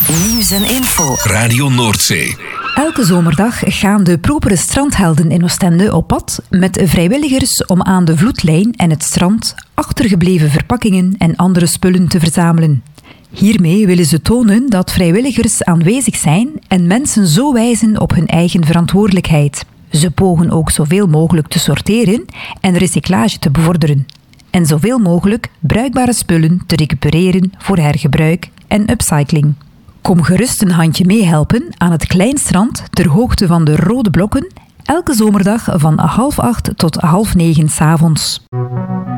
Nieuws en info. Radio Noordzee. Elke zomerdag gaan de propere strandhelden in Oostende op pad met vrijwilligers om aan de vloedlijn en het strand achtergebleven verpakkingen en andere spullen te verzamelen. Hiermee willen ze tonen dat vrijwilligers aanwezig zijn en mensen zo wijzen op hun eigen verantwoordelijkheid. Ze pogen ook zoveel mogelijk te sorteren en recyclage te bevorderen. En zoveel mogelijk bruikbare spullen te recupereren voor hergebruik en upcycling. Kom gerust een handje meehelpen aan het Kleinstrand ter hoogte van de Rode Blokken, elke zomerdag van 7:30 tot 20:30 's avonds.